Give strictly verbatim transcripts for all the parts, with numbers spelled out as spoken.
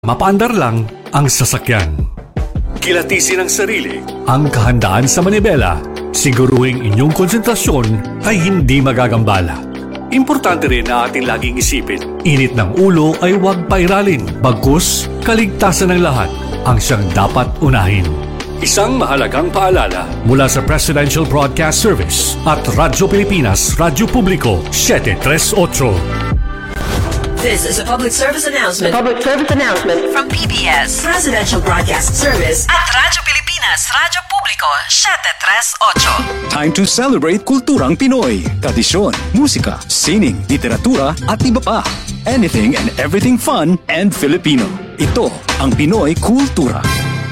Mapaandar lang ang sasakyan. Kilatisin ang sarili, ang kahandaan sa manibela. Siguruhing inyong konsentrasyon ay hindi magagambala. Importante rin na ating laging isipin, init ng ulo ay huwag pairalin, bagkus kaligtasan ng lahat ang siyang dapat unahin. Isang mahalagang paalala mula sa Presidential Broadcast Service at Radyo Pilipinas, Radyo Publiko seven thirty-eight. This is a public service announcement. Public service announcement from P B S Presidential Broadcast Service at Radyo Pilipinas, Radyo Publiko seven thirty-eight. Time to celebrate kulturang Pinoy, tradisyon, musika, sining, literatura at iba pa. Anything and everything fun and Filipino. Ito ang Pinoy Kultura.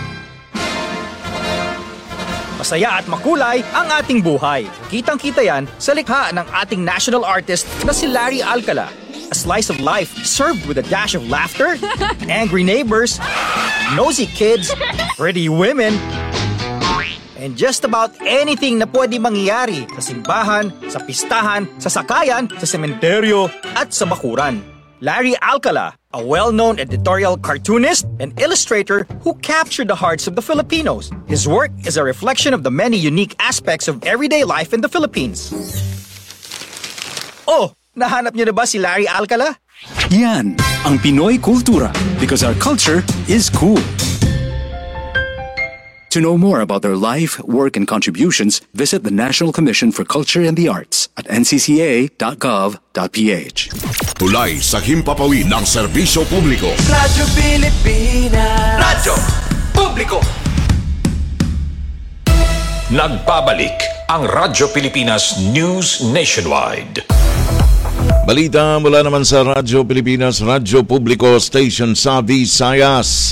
Masaya at makulay ang ating buhay. Kitang-kita yan sa likha ng ating national artist na si Larry Alcala. A slice of life served with a dash of laughter, angry neighbors, nosy kids, pretty women, and just about anything na pwede mangyari sa simbahan, sa pistahan, sa sakayan, sa sementeryo, at sa bakuran. Larry Alcala, a well-known editorial cartoonist and illustrator who captured the hearts of the Filipinos. His work is a reflection of the many unique aspects of everyday life in the Philippines. Oh! Nahanap niyo na ba si Larry Alcala? Yan ang Pinoy Kultura because our culture is cool. To know more about their life, work, and contributions, visit the National Commission for Culture and the Arts at n c c a dot gov dot p h. Tulay sa himpapawid ng serbisyo publiko. Radyo Pilipinas. Radyo Publiko. Nagbabalik ang Radyo Pilipinas News Nationwide. Balita mula naman sa Radyo Pilipinas, Radyo Publiko Station sa Visayas.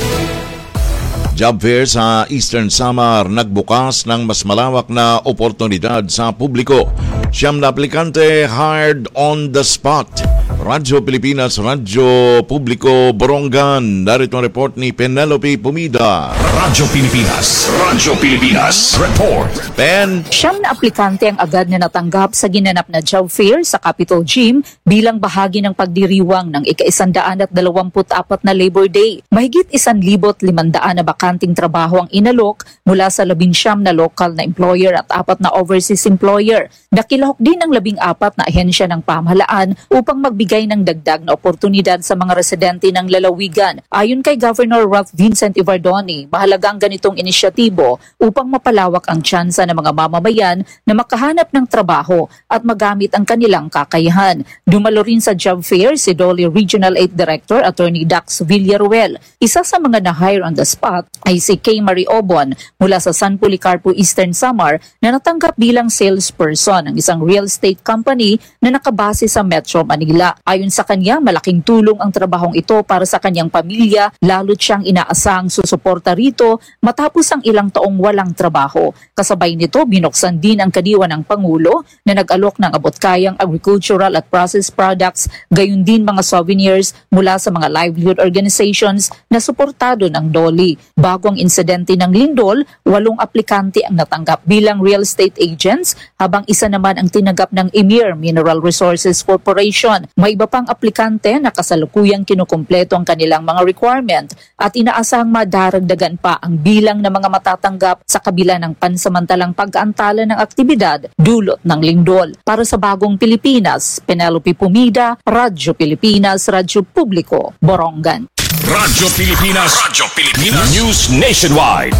Job fair sa Eastern Samar nagbukas ng mas malawak na oportunidad sa publiko. Siyam na aplikante hired on the spot. Radyo Pilipinas, Radyo Publiko, Borongan. Narito ang report ni Penelope Pumida. Radyo Pilipinas, Radyo Pilipinas, report. Pen. Siyam na aplikante ang agad na natanggap sa ginanap na job fair sa Capitol Gym bilang bahagi ng pagdiriwang ng ika-isandaan at dalawamput apat na Labor Day. Mahigit isan libot limandaan na bakanting trabaho ang inalok mula sa labinsyam na local na employer at apat na overseas employer. Nakilahok din ang labing apat na ahensya ng pamahalaan upang magbigay ng dagdag na oportunidad sa mga residente ng lalawigan. Ayon kay Governor Ralph Vincent Ivardoni, mahalagang ganitong inisyatibo upang mapalawak ang tsansa ng mga mamamayan na makahanap ng trabaho at magamit ang kanilang kakayahan. Dumalo rin sa job fair si Dolly Regional eight Director Attorney Dax Villaruel. Isa sa mga na-hire on the spot ay si Kay Marie Obon mula sa San Policarpo Eastern Samar na natanggap bilang salesperson ng isang real estate company na nakabase sa Metro Manila. Ayon sa kanya, malaking tulong ang trabahong ito para sa kanyang pamilya, lalo't siyang inaasang susuporta rito matapos ang ilang taong walang trabaho. Kasabay nito, binuksan din ang kadiwa ng Pangulo na nag-alok ng abot-kayang agricultural at processed products, gayon din mga souvenirs mula sa mga livelihood organizations na suportado ng Dolly. Bago ang insidente ng lindol, walong aplikante ang natanggap bilang real estate agents, habang isa naman ang tinanggap ng Emir Mineral Resources Corporation. May iba pang aplikante na kasalukuyang kinukumpleto ang kanilang mga requirement at inaasahang madaragdagan pa ang bilang ng mga matatanggap sa kabila ng pansamantalang pag-aantala ng aktibidad dulot ng lindol. Para sa Bagong Pilipinas, Penelope Pumida, Radyo Pilipinas, Radyo Publiko, Borongan. Radyo Pilipinas, Radyo Pilipinas News Nationwide.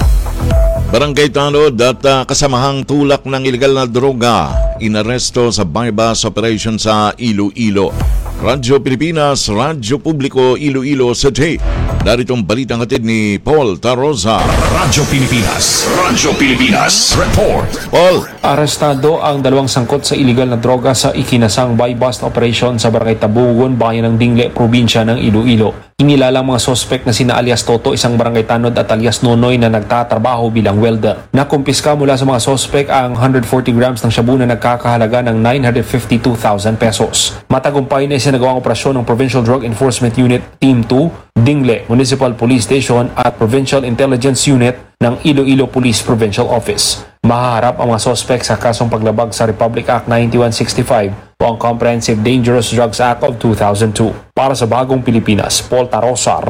Barangay Tanod at uh, kasamahang tulak ng ilegal na droga inaresto sa bypass operation sa Iloilo. Radyo Pilipinas, Radyo Publiko, Iloilo City. Daritong balitang hatid ni Paul Tarosa. Radyo Pilipinas, Radyo Pilipinas, report. Paul. Arestado ang dalawang sangkot sa iligal na droga sa ikinasang buy-bust operation sa Barangay Tabugon, bayan ng Dingle, probinsya ng Iloilo. Inilalang mga sospek na sina alias Toto, isang barangay tanod, at alias Nonoy na nagtatrabaho bilang welder. Nakumpiska mula sa mga sospek ang one hundred forty grams ng shabu na nagkakahalaga ng nine hundred fifty-two thousand pesos. Matagumpay na isinagawang operasyon ng Provincial Drug Enforcement Unit Team two, Dingle Municipal Police Station at Provincial Intelligence Unit ng Iloilo Police Provincial Office. Mahaharap ang mga sospek sa kasong paglabag sa Republic Act ninety-one sixty-five o ang Comprehensive Dangerous Drugs Act of two thousand two. Para sa Bagong Pilipinas, Paul Tarosa,